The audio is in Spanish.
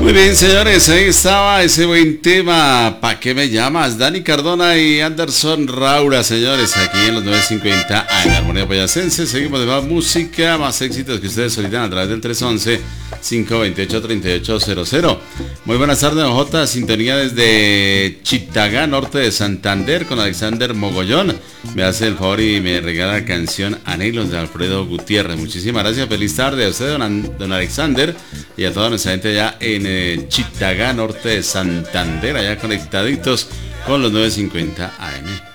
Muy bien, señores, ahí estaba ese buen tema. ¿Pa' qué me llamas? Dani Cardona y Anderson Raura, señores, aquí en los 950 en Armonía Boyacense. Seguimos de más música, más éxitos que ustedes solicitan a través del 311-528-3800. Muy buenas tardes, don J. Sintonía desde Chitagá, norte de Santander, con Alexander Mogollón. Me hace el favor y me regala la canción Anhelos de Alfredo Gutiérrez. Muchísimas gracias, feliz tarde a usted, don Alexander, y a toda nuestra gente allá en Chitagá, norte de Santander, allá conectaditos con los 950 AM.